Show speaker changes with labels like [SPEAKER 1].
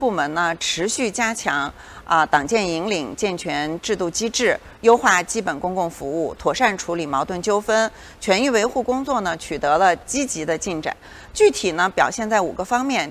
[SPEAKER 1] 部门呢持续加强党建引领，健全制度机制，优化基本公共服务，妥善处理矛盾纠纷，权益维护工作呢取得了积极的进展。具体呢表现在5个方面。